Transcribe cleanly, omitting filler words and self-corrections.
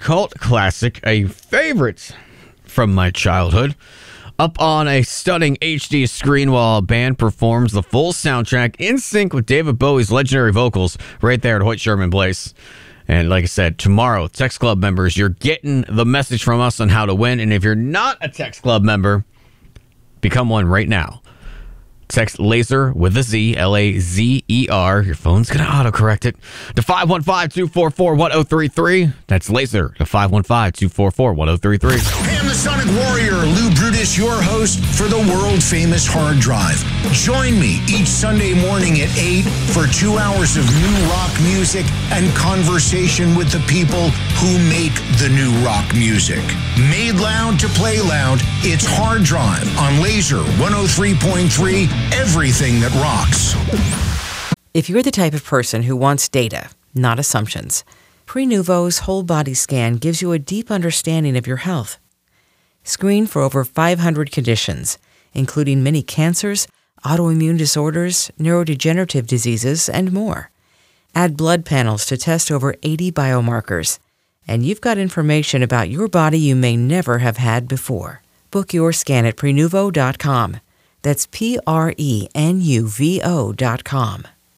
cult classic, a favorite from my childhood, up on a stunning HD screen while a band performs the full soundtrack in sync with David Bowie's legendary vocals right there at Hoyt Sherman Place. And like I said, tomorrow, Text Club members, you're getting the message from us on how to win. And if you're not a Text Club member, become one right now. Text LASER with a Z, L-A-Z-E-R. Your phone's going to autocorrect it to 515-244-1033. That's LASER to 515-244-1033. Hey, I'm the Sonic Warrior, Lou Brutus, your host for the world-famous Hard Drive. Join me each Sunday morning at 8 for 2 hours of new rock music and conversation with the people who make the new rock music. Made loud to play loud, it's Hard Drive on Laser 103.3, everything that rocks. If you're the type of person who wants data, not assumptions, Prenuvo's whole body scan gives you a deep understanding of your health. Screen for over 500 conditions, including many cancers, autoimmune disorders, neurodegenerative diseases, and more. Add blood panels to test over 80 biomarkers, and you've got information about your body you may never have had before. Book your scan at Prenuvo.com. That's Prenuvo.com.